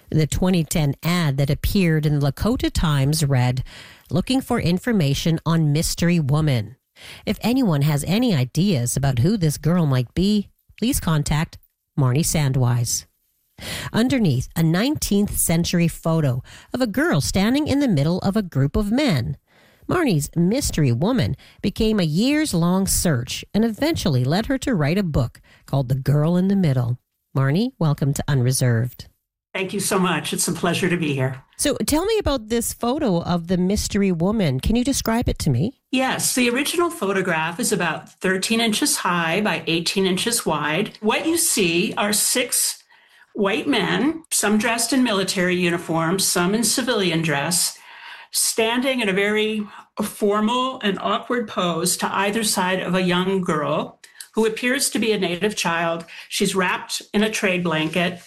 The 2010 ad that appeared in the Lakota Times read, "Looking for information on mystery woman. If anyone has any ideas about who this girl might be, please contact Marnie Sandwise." Underneath, a 19th century photo of a girl standing in the middle of a group of men. Marnie's mystery woman became a years-long search and eventually led her to write a book called The Girl in the Middle. Marnie, welcome to Unreserved. Thank you so much. It's a pleasure to be here. So tell me about this photo of the mystery woman. Can you describe it to me? Yes, the original photograph is about 13 inches high by 18 inches wide. What you see are 6 white men, some dressed in military uniforms, some in civilian dress, standing in a very formal and awkward pose to either side of a young girl who appears to be a native child. She's wrapped in a trade blanket.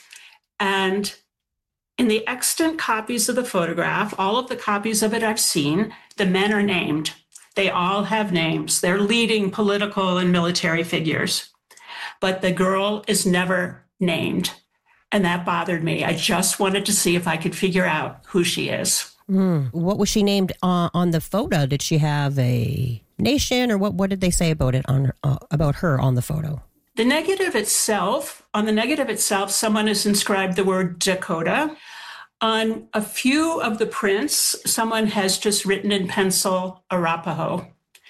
And in the extant copies of the photograph, all of the copies of it I've seen, the men are named. They all have names. They're leading political and military figures. But the girl is never named. And that bothered me. I just wanted to see if I could figure out who she is. What was she named on the photo? Did she have a nation, or what did they say about it about her on the photo? On the negative itself, someone has inscribed the word Dakota. On a few of the prints, someone has just written in pencil Arapaho.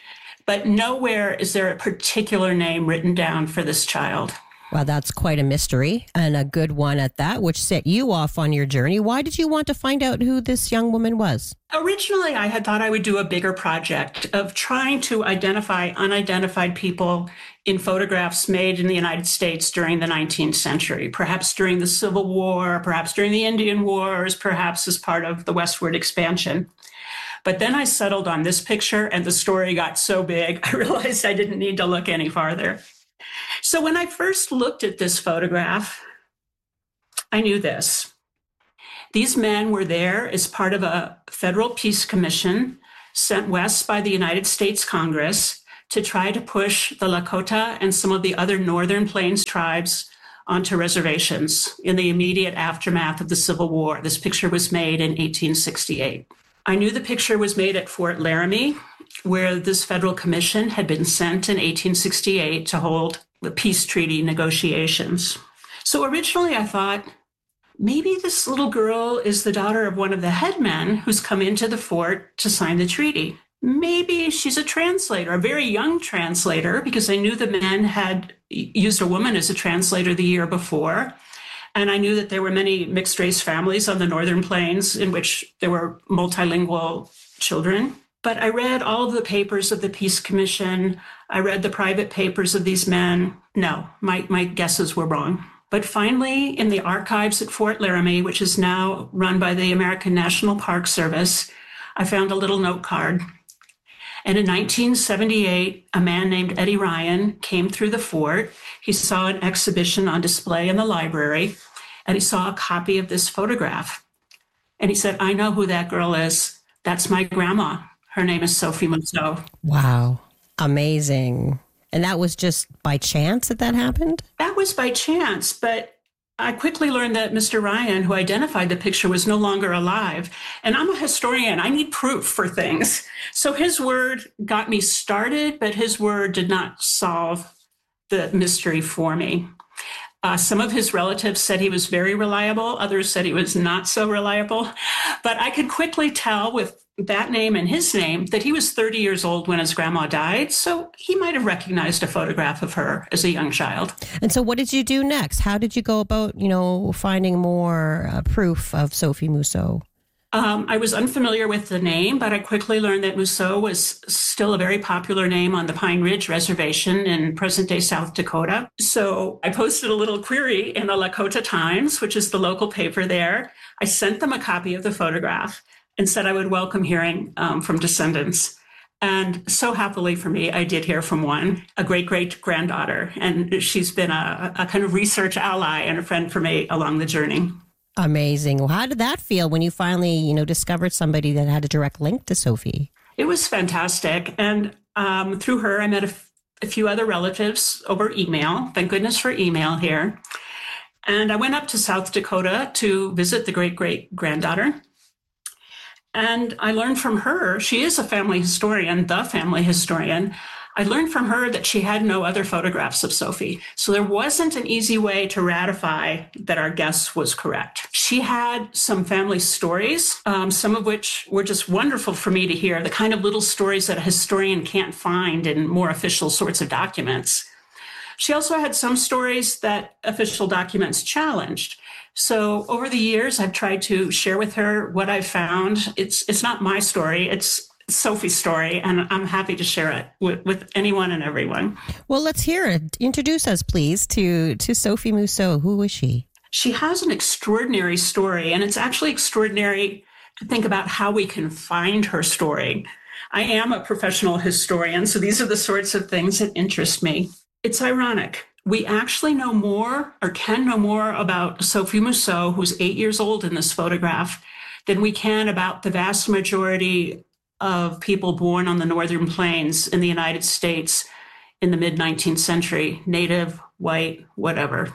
But nowhere is there a particular name written down for this child. Well, that's quite a mystery, and a good one at that, which set you off on your journey. Why did you want to find out who this young woman was? Originally, I had thought I would do a bigger project of trying to identify unidentified people in photographs made in the United States during the 19th century, perhaps during the Civil War, perhaps during the Indian Wars, perhaps as part of the westward expansion. But then I settled on this picture, and the story got so big, I realized I didn't need to look any farther. So when I first looked at this photograph, I knew this. These men were there as part of a federal peace commission sent west by the United States Congress to try to push the Lakota and some of the other Northern Plains tribes onto reservations in the immediate aftermath of the Civil War. This picture was made in 1868. I knew the picture was made at Fort Laramie, where this federal commission had been sent in 1868 to hold the peace treaty negotiations. So originally I thought, maybe this little girl is the daughter of one of the headmen who's come into the fort to sign the treaty. Maybe she's a translator, a very young translator, because I knew the men had used a woman as a translator the year before. And I knew that there were many mixed race families on the Northern Plains in which there were multilingual children. But I read all of the papers of the Peace Commission. I read the private papers of these men. No, my guesses were wrong. But finally, in the archives at Fort Laramie, which is now run by the American National Park Service, I found a little note card. And in 1978, a man named Eddie Ryan came through the fort. He saw an exhibition on display in the library, and he saw a copy of this photograph. And he said, "I know who that girl is. That's my grandma. Her name is Sophie Mousseau." Wow. Amazing. And that was just by chance that happened? That was by chance, but I quickly learned that Mr. Ryan, who identified the picture, was no longer alive. And I'm a historian. I need proof for things. So his word got me started, but his word did not solve the mystery for me. Some of his relatives said he was very reliable. Others said he was not so reliable. But I could quickly tell with that name and his name that he was 30 years old when his grandma died. So he might have recognized a photograph of her as a young child. And so what did you do next? How did you go about, finding more proof of Sophie Mousseau? I was unfamiliar with the name, but I quickly learned that Mousseau was still a very popular name on the Pine Ridge Reservation in present-day South Dakota. So I posted a little query in the Lakota Times, which is the local paper there. I sent them a copy of the photograph and said I would welcome hearing from descendants. And so happily for me, I did hear from one, a great-great-granddaughter, and she's been a kind of research ally and a friend for me along the journey. Amazing. Well, how did that feel when you finally, discovered somebody that had a direct link to Sophie? It was fantastic. And through her, I met a few other relatives over email. Thank goodness for email here. And I went up to South Dakota to visit the great-great-granddaughter. And I learned from her, she is a family historian, the family historian. I learned from her that she had no other photographs of Sophie. So there wasn't an easy way to ratify that our guess was correct. She had some family stories, some of which were just wonderful for me to hear, the kind of little stories that a historian can't find in more official sorts of documents. She also had some stories that official documents challenged. So over the years, I've tried to share with her what I've found. It's not my story, it's Sophie's story, and I'm happy to share it with anyone and everyone. Well, let's hear it. Introduce us, please, to Sophie Mousseau. Who is she? She has an extraordinary story, and it's actually extraordinary to think about how we can find her story. I am a professional historian, so these are the sorts of things that interest me. It's ironic. We actually know more, or can know more, about Sophie Mousseau, who's 8 years old in this photograph, than we can about the vast majority of people born on the Northern Plains in the United States in the mid-19th century, native, white, whatever.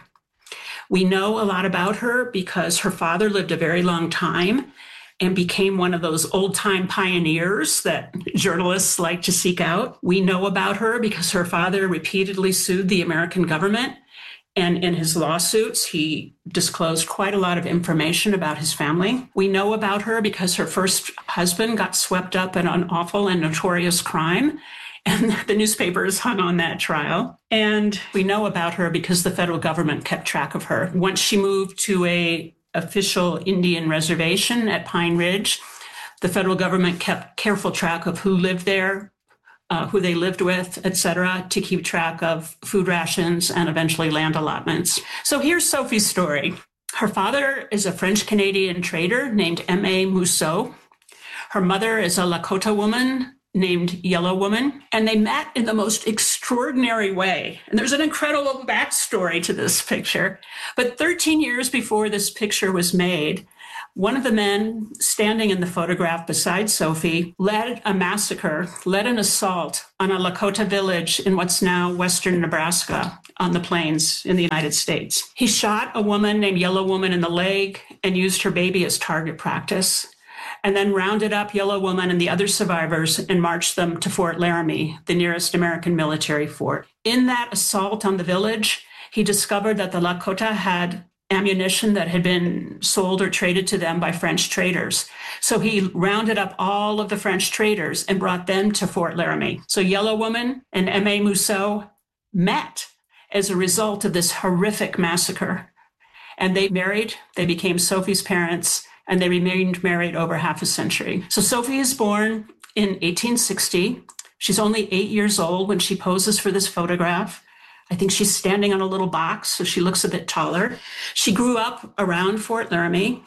We know a lot about her because her father lived a very long time and became one of those old-time pioneers that journalists like to seek out. We know about her because her father repeatedly sued the American government, and in his lawsuits, he disclosed quite a lot of information about his family. We know about her because her first husband got swept up in an awful and notorious crime, and the newspapers hung on that trial. And we know about her because the federal government kept track of her. Once she moved to an official Indian reservation at Pine Ridge, the federal government kept careful track of who lived there, who they lived with, et cetera, to keep track of food rations and eventually land allotments. So here's Sophie's story. Her father is a French-Canadian trader named M.A. Mousseau. Her mother is a Lakota woman named Yellow Woman, and they met in the most extraordinary way. And there's an incredible backstory to this picture. But 13 years before this picture was made, one of the men standing in the photograph beside Sophie led a massacre, led an assault on a Lakota village in what's now western Nebraska on the plains in the United States. He shot a woman named Yellow Woman in the leg and used her baby as target practice, and then rounded up Yellow Woman and the other survivors and marched them to Fort Laramie, the nearest American military fort. In that assault on the village, he discovered that the Lakota had ammunition that had been sold or traded to them by French traders. So he rounded up all of the French traders and brought them to Fort Laramie. So Yellow Woman and M.A. Mousseau met as a result of this horrific massacre. And they married, they became Sophie's parents, and they remained married over half a century. So Sophie is born in 1860. She's only 8 years old when she poses for this photograph. I think she's standing on a little box, so she looks a bit taller. She grew up around Fort Laramie.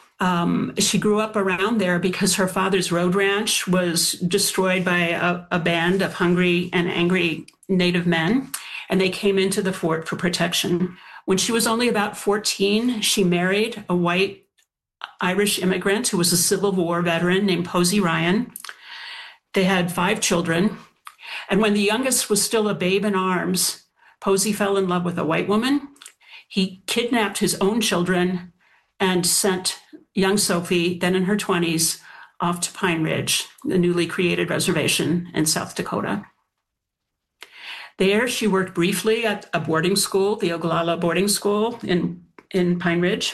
She grew up around there because her father's road ranch was destroyed by a band of hungry and angry Native men, and they came into the fort for protection. When she was only about 14, she married a white Irish immigrant who was a Civil War veteran named Posey Ryan. They had 5 children, and when the youngest was still a babe in arms, Posey fell in love with a white woman. He kidnapped his own children and sent young Sophie, then in her 20s, off to Pine Ridge, the newly created reservation in South Dakota. There, she worked briefly at a boarding school, the Ogallala boarding school in Pine Ridge.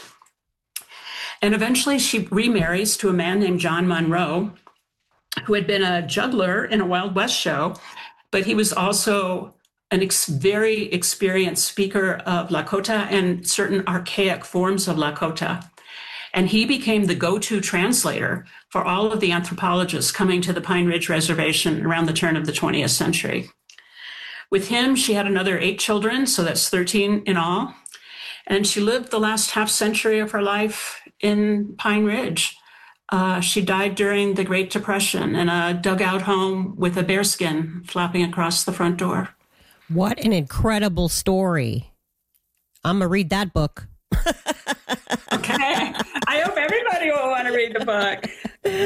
And eventually she remarries to a man named John Monroe, who had been a juggler in a Wild West show, but he was also a very experienced speaker of Lakota and certain archaic forms of Lakota. And he became the go-to translator for all of the anthropologists coming to the Pine Ridge Reservation around the turn of the 20th century. With him, she had another 8 children, so that's 13 in all. And she lived the last half century of her life in Pine Ridge. She died during the Great Depression in a dugout home with a bearskin flapping across the front door. What an incredible story. I'm going to read that book. Okay. I hope everybody will want to read the book.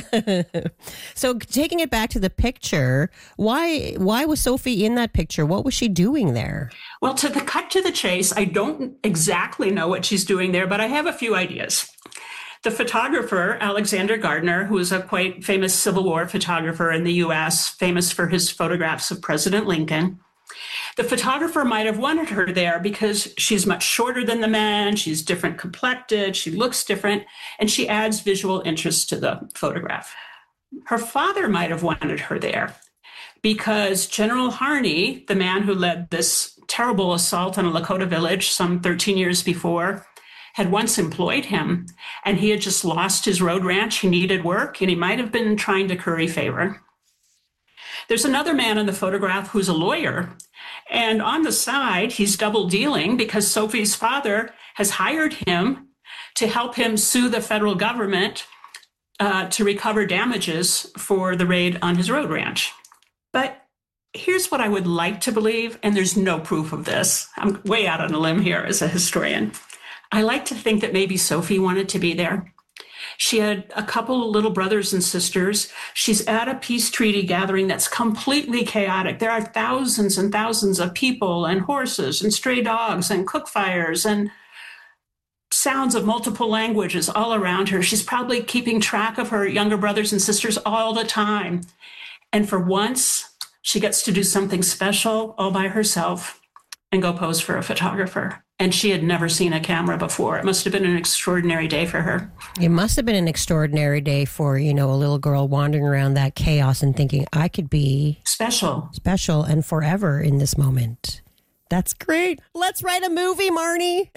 So taking it back to the picture, why was Sophie in that picture? What was she doing there? Well, cut to the chase, I don't exactly know what she's doing there, but I have a few ideas. The photographer, Alexander Gardner, who is a quite famous Civil War photographer in the U.S., famous for his photographs of President Lincoln, the photographer might have wanted her there because she's much shorter than the man, she's different complected, she looks different, and she adds visual interest to the photograph. Her father might have wanted her there because General Harney, the man who led this terrible assault on a Lakota village some 13 years before, had once employed him, and he had just lost his road ranch. He needed work, and he might have been trying to curry favor. There's another man in the photograph who's a lawyer, and on the side, he's double dealing because Sophie's father has hired him to help him sue the federal government to recover damages for the raid on his road ranch. But here's what I would like to believe, and there's no proof of this. I'm way out on a limb here as a historian. I like to think that maybe Sophie wanted to be there. She had a couple of little brothers and sisters. She's at a peace treaty gathering that's completely chaotic. There are thousands and thousands of people and horses and stray dogs and cook fires and sounds of multiple languages all around her. She's probably keeping track of her younger brothers and sisters all the time. And for once, she gets to do something special all by herself and go pose for a photographer. And she had never seen a camera before. It must have been an extraordinary day for her. It must have been an extraordinary day for, a little girl wandering around that chaos and thinking, I could be special and forever in this moment. That's great. Let's write a movie, Marnie.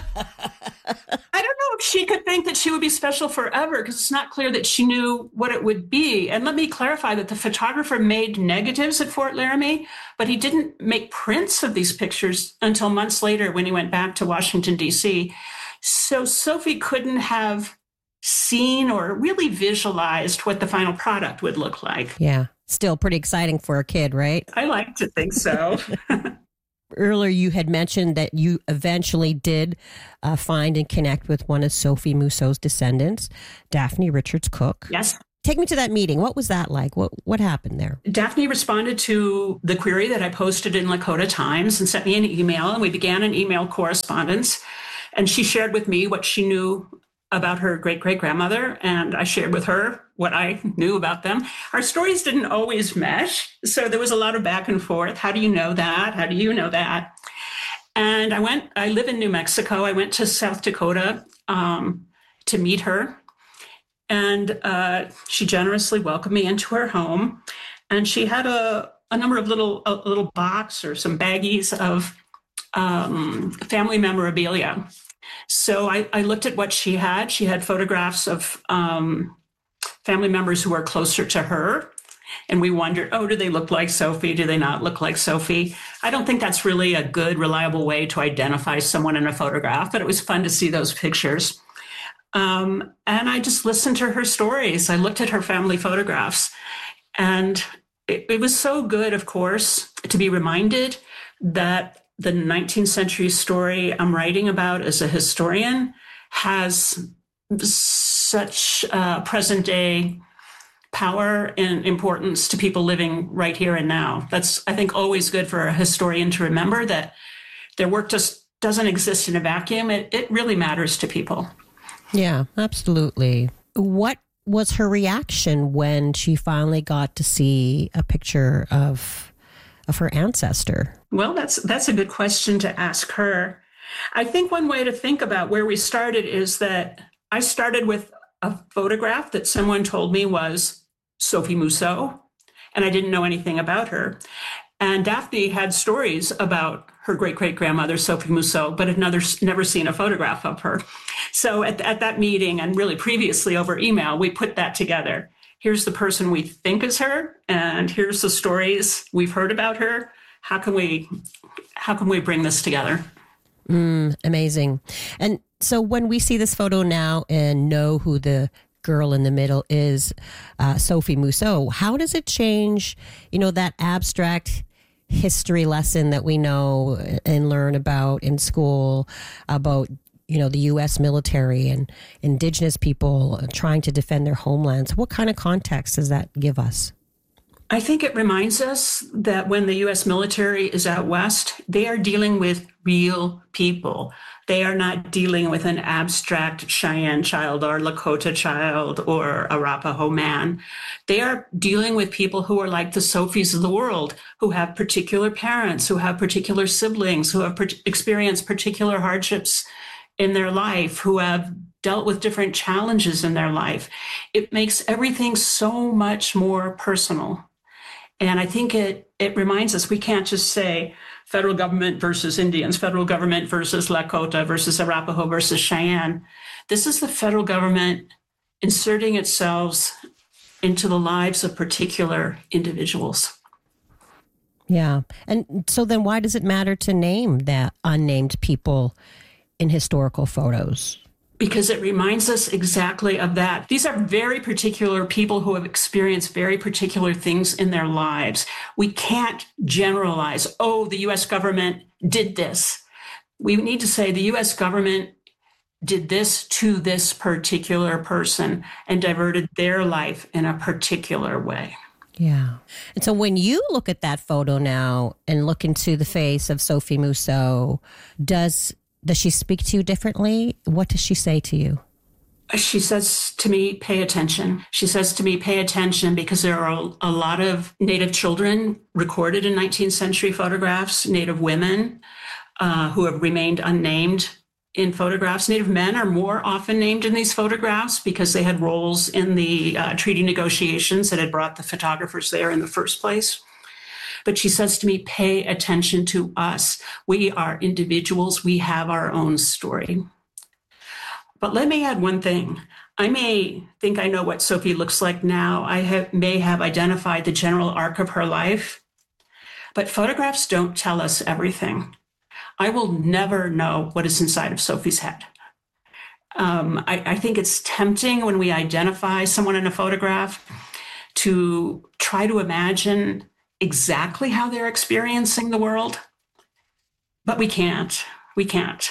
I don't know if she could think that she would be special forever because it's not clear that she knew what it would be. And let me clarify that the photographer made negatives at Fort Laramie, but he didn't make prints of these pictures until months later when he went back to Washington, D.C. So Sophie couldn't have seen or really visualized what the final product would look like. Yeah, still pretty exciting for a kid, right? I like to think so. Earlier, you had mentioned that you eventually did find and connect with one of Sophie Mousseau's descendants, Daphne Richards Cook. Yes. Take me to that meeting. What was that like? What happened there? Daphne responded to the query that I posted in Lakota Times and sent me an email, and we began an email correspondence. And she shared with me what she knew about her great-great-grandmother, and I shared with her what I knew about them. Our stories didn't always mesh, so there was a lot of back and forth. How do you know that? How do you know that? And I live in New Mexico. I went to South Dakota to meet her, and she generously welcomed me into her home. And she had a number of little box or some baggies of family memorabilia. So I looked at what she had. She had photographs of family members who were closer to her. And we wondered, do they look like Sophie? Do they not look like Sophie? I don't think that's really a good, reliable way to identify someone in a photograph, but it was fun to see those pictures. And I just listened to her stories. I looked at her family photographs. And it was so good, of course, to be reminded that the 19th century story I'm writing about as a historian has such present day power and importance to people living right here and now. That's, I think, always good for a historian to remember that their work just doesn't exist in a vacuum. It really matters to people. Yeah, absolutely. What was her reaction when she finally got to see a picture of her ancestor? Well, that's a good question to ask her. I think one way to think about where we started is that I started with a photograph that someone told me was Sophie Mousseau, and I didn't know anything about her. And Daphne had stories about her great-great-grandmother, Sophie Mousseau, but had never seen a photograph of her. So at that meeting, and really previously over email, we put that together. Here's the person we think is her, and here's the stories we've heard about her. How can we bring this together? Amazing. And so when we see this photo now and know who the girl in the middle is, Sophie Mousseau, how does it change, that abstract history lesson that we know and learn about in school about the U.S. military and indigenous people trying to defend their homelands. What kind of context does that give us? I think it reminds us that when the U.S. military is out west, they are dealing with real people. They are not dealing with an abstract Cheyenne child or Lakota child or Arapaho man. They are dealing with people who are like the Sophies of the world, who have particular parents, who have particular siblings, who have experienced particular hardships in their life, who have dealt with different challenges in their life. It makes everything so much more personal. And I think it reminds us we can't just say federal government versus Indians, federal government versus Lakota versus Arapaho versus Cheyenne. This is the federal government inserting itself into the lives of particular individuals. Yeah. And so then why does it matter to name that unnamed people in historical photos? Because it reminds us exactly of that. These are very particular people who have experienced very particular things in their lives. We can't generalize, the U.S. government did this. We need to say the U.S. government did this to this particular person and diverted their life in a particular way. Yeah. And so when you look at that photo now and look into the face of Sophie Mousseau, does she speak to you differently? What does she say to you? She says to me, pay attention. She says to me, pay attention because there are a lot of Native children recorded in 19th century photographs, Native women who have remained unnamed in photographs. Native men are more often named in these photographs because they had roles in the treaty negotiations that had brought the photographers there in the first place. But she says to me, pay attention to us. We are individuals. We have our own story. But let me add one thing. I may think I know what Sophie looks like now. I may have identified the general arc of her life. But photographs don't tell us everything. I will never know what is inside of Sophie's head. I think it's tempting when we identify someone in a photograph to try to imagine exactly how they're experiencing the world, but we can't. We can't.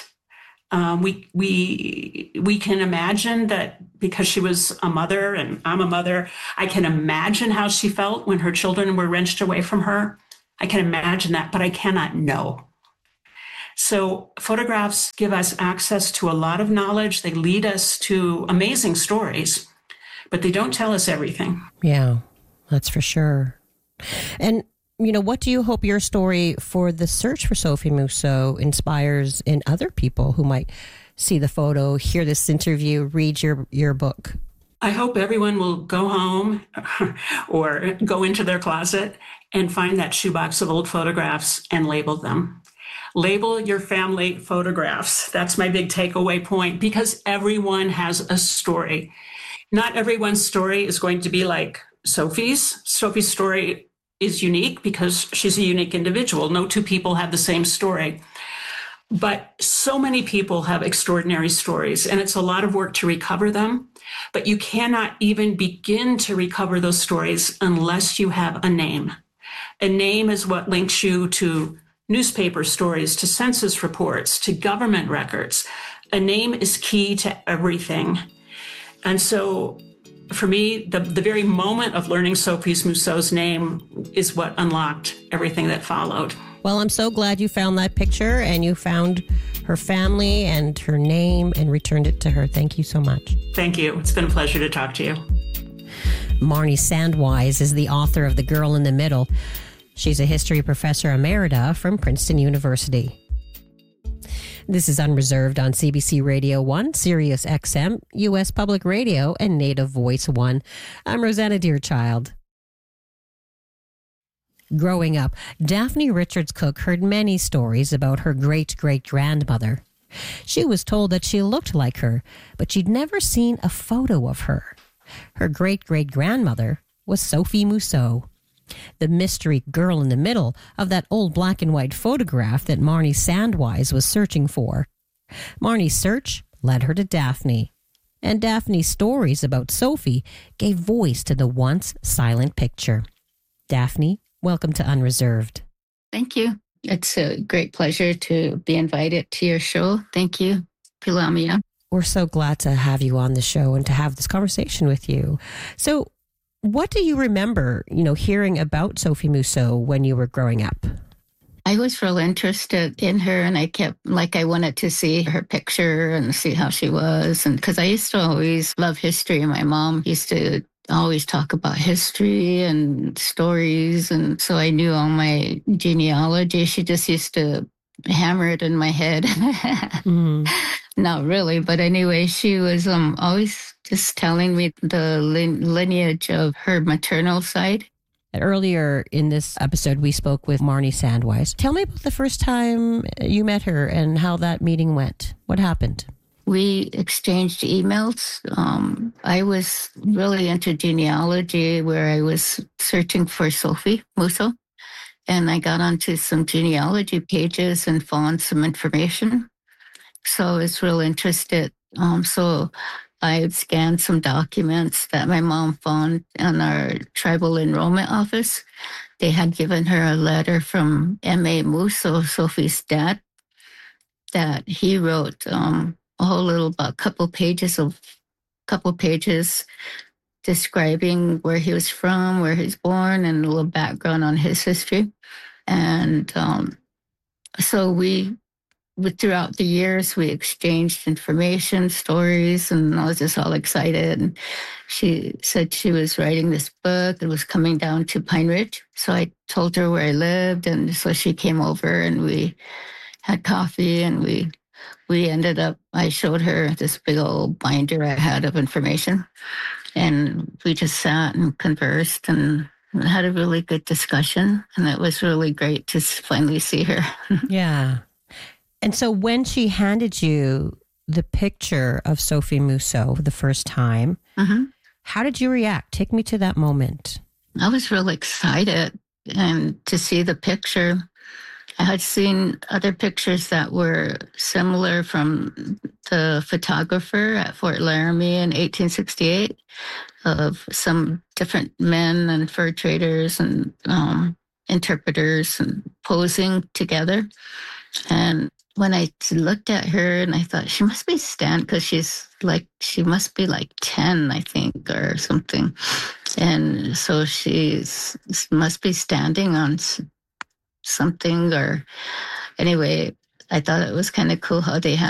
We can imagine that because she was a mother and I'm a mother, I can imagine how she felt when her children were wrenched away from her. I can imagine that, but I cannot know. So photographs give us access to a lot of knowledge. They lead us to amazing stories, but they don't tell us everything. Yeah, that's for sure. And, what do you hope your story for the search for Sophie Mousseau inspires in other people who might see the photo, hear this interview, read your book? I hope everyone will go home or go into their closet and find that shoebox of old photographs and label them. Label your family photographs. That's my big takeaway point, because everyone has a story. Not everyone's story is going to be like Sophie's. Sophie's story is unique because she's a unique individual. No two people have the same story. But so many people have extraordinary stories, and it's a lot of work to recover them. But you cannot even begin to recover those stories unless you have a name. A name is what links you to newspaper stories, to census reports, to government records. A name is key to everything. And so for me, the very moment of learning Sophie Mousseau's name is what unlocked everything that followed. Well, I'm so glad you found that picture and you found her family and her name and returned it to her. Thank you so much. Thank you. It's been a pleasure to talk to you. Marnie Sandweiss is the author of The Girl in the Middle. She's a history professor emerita from Princeton University. This is Unreserved on CBC Radio 1, Sirius XM, U.S. Public Radio, and Native Voice 1. I'm Rosanna Deerchild. Growing up, Daphne Richards Cook heard many stories about her great-great-grandmother. She was told that she looked like her, but she'd never seen a photo of her. Her great-great-grandmother was Sophie Mousseau, the mystery girl in the middle of that old black and white photograph that Marnie Sandweiss was searching for. Marnie's search led her to Daphne, and Daphne's stories about Sophie gave voice to the once silent picture. Daphne, welcome to Unreserved. Thank you. It's a great pleasure to be invited to your show. Thank you. Sophie Lamia. We're so glad to have you on the show and to have this conversation with you. So what do you remember, hearing about Sophie Mousseau when you were growing up? I was real interested in her, and I wanted to see her picture and see how she was. And because I used to always love history, my mom used to always talk about history and stories. And so I knew all my genealogy. She just used to hammer it in my head. Not really, but anyway, she was always just telling me the lineage of her maternal side. Earlier in this episode, we spoke with Marnie Sandweiss. Tell me about the first time you met her and how that meeting went. What happened? We exchanged emails. I was really into genealogy, where I was searching for Sophie Mousseau. And I got onto some genealogy pages and found some information. So I was real interested. So I scanned some documents that my mom found in our tribal enrollment office. They had given her a letter from M.A. Mousseau, Sophie's dad, that he wrote a whole little about couple pages describing where he was from, where he was born, and a little background on his history. And so throughout the years, we exchanged information, stories, and I was just all excited. And she said she was writing this book that was coming down to Pine Ridge. So I told her where I lived, and so she came over and we had coffee, and we ended up, I showed her this big old binder I had of information, and we just sat and conversed and had a really good discussion. And it was really great to finally see her. Yeah. And so when she handed you the picture of Sophie Mousseau the first time, how did you react? Take me to that moment. I was really excited and to see the picture. I had seen other pictures that were similar from the photographer at Fort Laramie in 1868 of some different men and fur traders and interpreters and posing together. And when I looked at her, and I thought she must be because she must be like 10, I think, or something. And so she must be standing on something, or anyway, I thought it was kind of cool how they had